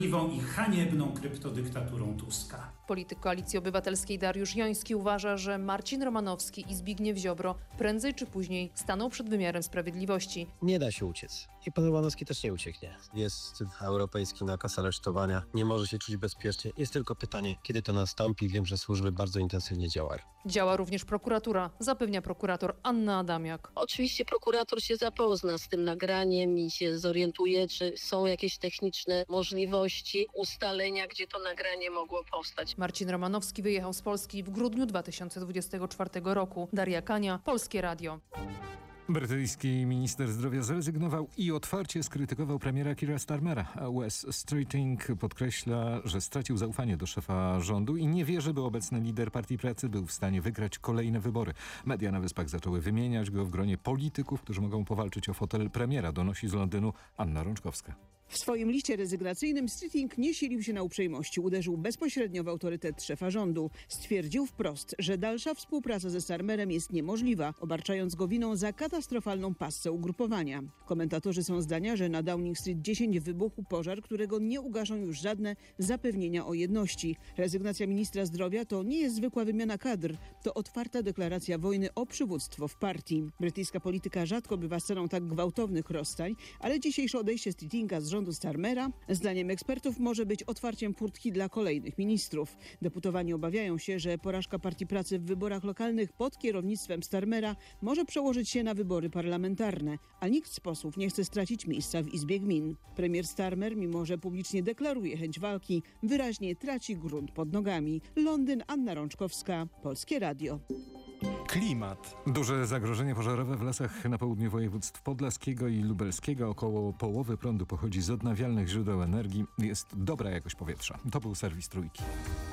i haniebną kryptodyktaturą Tuska. Polityk Koalicji Obywatelskiej Dariusz Joński uważa, że Marcin Romanowski i Zbigniew Ziobro prędzej czy później staną przed wymiarem sprawiedliwości. Nie da się uciec. I pan Romanowski też nie ucieknie. Jest europejski nakaz aresztowania. Nie może się czuć bezpiecznie. Jest tylko pytanie, kiedy to nastąpi. Wiem, że służby bardzo intensywnie działają. Działa również prokuratura, zapewnia prokurator Anna Adamiak. Oczywiście prokurator się zapozna z tym nagraniem i się zorientuje, czy są jakieś techniczne możliwości ustalenia, gdzie to nagranie mogło powstać. Marcin Romanowski wyjechał z Polski w grudniu 2024 roku. Daria Kania, Polskie Radio. Brytyjski minister zdrowia zrezygnował i otwarcie skrytykował premiera Keira Starmera. West Streeting podkreśla, że stracił zaufanie do szefa rządu i nie wie, żeby obecny lider Partii Pracy był w stanie wygrać kolejne wybory. Media na Wyspach zaczęły wymieniać go w gronie polityków, którzy mogą powalczyć o fotel premiera, donosi z Londynu Anna Rączkowska. W swoim liście rezygnacyjnym Streeting nie silił się na uprzejmości. Uderzył bezpośrednio w autorytet szefa rządu. Stwierdził wprost, że dalsza współpraca ze Starmerem jest niemożliwa, obarczając go winą za katastrofalną passę ugrupowania. Komentatorzy są zdania, że na Downing Street 10 wybuchł pożar, którego nie ugaszą już żadne zapewnienia o jedności. Rezygnacja ministra zdrowia to nie jest zwykła wymiana kadr, to otwarta deklaracja wojny o przywództwo w partii. Brytyjska polityka rzadko bywa sceną tak gwałtownych rozstań, ale dzisiejsze odejście Streetinga z rządu Starmera, zdaniem ekspertów, może być otwarciem furtki dla kolejnych ministrów. Deputowani obawiają się, że porażka Partii Pracy w wyborach lokalnych pod kierownictwem Starmera może przełożyć się na wybory parlamentarne, a nikt z posłów nie chce stracić miejsca w Izbie Gmin. Premier Starmer, mimo że publicznie deklaruje chęć walki, wyraźnie traci grunt pod nogami. Londyn, Anna Rączkowska, Polskie Radio. Klimat. Duże zagrożenie pożarowe w lasach na południu województw podlaskiego i lubelskiego. Około połowy prądu pochodzi z odnawialnych źródeł energii. Jest dobra jakość powietrza. To był serwis Trójki.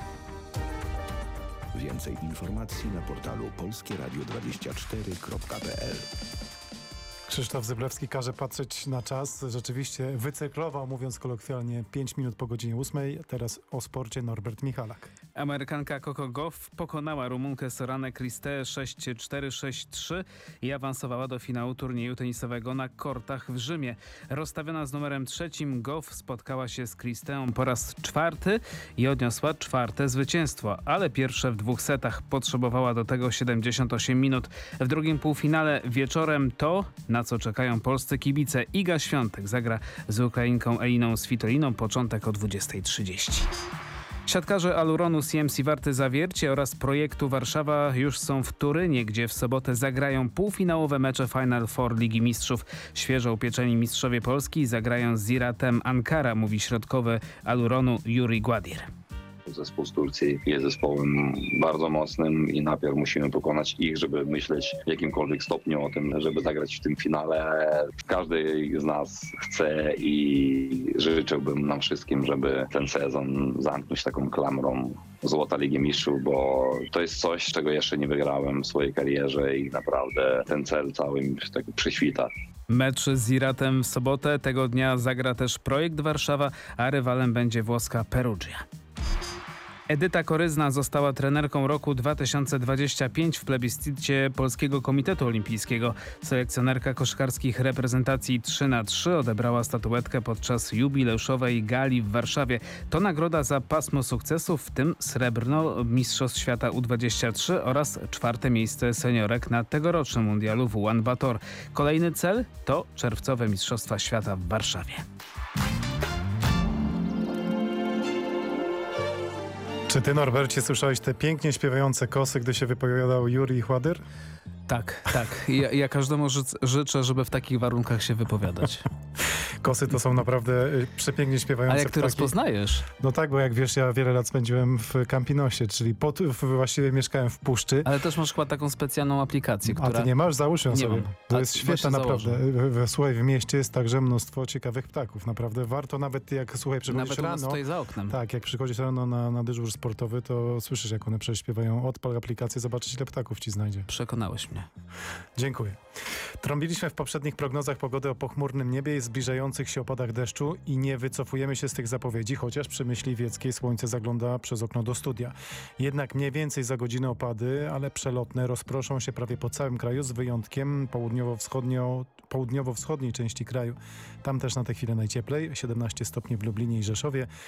Więcej informacji na portalu polskieradio24.pl. Krzysztof Zyblewski każe patrzeć na czas. Rzeczywiście wycyklował, mówiąc kolokwialnie, 5 minut po godzinie 8. Teraz o sporcie Norbert Michalak. Amerykanka Coco Gauff pokonała Rumunkę Soranę Cristę 6-4-6-3 i awansowała do finału turnieju tenisowego na kortach w Rzymie. Rozstawiona z numerem 3 Gauff spotkała się z Cristę po raz 4 i odniosła 4. zwycięstwo, ale pierwsze w 2 setach. Potrzebowała do tego 78 minut. W drugim półfinale wieczorem to, na co czekają polscy kibice. Iga Świątek zagra z Ukrainką Eliną Svitoliną. Początek o 20:30. Siatkarze Aluronu CMC Warty Zawiercie oraz Projektu Warszawa już są w Turynie, gdzie w sobotę zagrają półfinałowe mecze Final Four Ligi Mistrzów. Świeżo upieczeni mistrzowie Polski zagrają z Ziratem Ankara, mówi środkowy Aluronu Yuri Gładir. Zespół z Turcji jest zespołem bardzo mocnym i najpierw musimy pokonać ich, żeby myśleć w jakimkolwiek stopniu o tym, żeby zagrać w tym finale. Każdy z nas chce i życzyłbym nam wszystkim, żeby ten sezon zamknąć taką klamrą Złota Ligi Mistrzów, bo to jest coś, czego jeszcze nie wygrałem w swojej karierze i naprawdę ten cel cały mi tak przyświta. Mecz z Iratem w sobotę. Tego dnia zagra też Projekt Warszawa, a rywalem będzie włoska Perugia. Edyta Koryzna została trenerką roku 2025 w plebiscycie Polskiego Komitetu Olimpijskiego. Selekcjonerka koszykarskich reprezentacji 3x3 odebrała statuetkę podczas jubileuszowej gali w Warszawie. To nagroda za pasmo sukcesów, w tym srebrno Mistrzostw Świata U23 oraz 4. miejsce seniorek na tegorocznym mundialu w Ulan Bator. Kolejny cel to czerwcowe Mistrzostwa Świata w Warszawie. Czy ty, Norbercie, słyszałeś te pięknie śpiewające kosy, gdy się wypowiadał Juri Chładyr? Tak. Ja każdemu życzę, żeby w takich warunkach się wypowiadać. Kosy to są naprawdę przepięknie śpiewające. A jak ty rozpoznajesz? No tak, bo jak wiesz, ja wiele lat spędziłem w Campinosie, czyli właściwie mieszkałem w puszczy. Ale też masz chyba taką specjalną aplikację, która... A ty nie masz? Załóż ją sobie. Mam. To jest świetna, naprawdę. Słuchaj, w mieście jest także mnóstwo ciekawych ptaków. Naprawdę warto, nawet jak, słuchaj, przychodzisz nawet rano... stoi za oknem. Tak, jak przychodzisz rano na dyżur sportowy, to słyszysz, jak one prześpiewają. Odpal aplikację, zobaczyć, ile ptaków ci znajdzie. Przekonałeś mnie. Dziękuję. Trąbiliśmy w poprzednich prognozach pogody o pochmurnym niebie i zbliżających się opadach deszczu i nie wycofujemy się z tych zapowiedzi, chociaż przy Myśliwieckiej słońce zagląda przez okno do studia. Jednak mniej więcej za godzinę opady, ale przelotne, rozproszą się prawie po całym kraju z wyjątkiem południowo-wschodniej części kraju. Tam też na tę chwilę najcieplej, 17 stopni w Lublinie i Rzeszowie,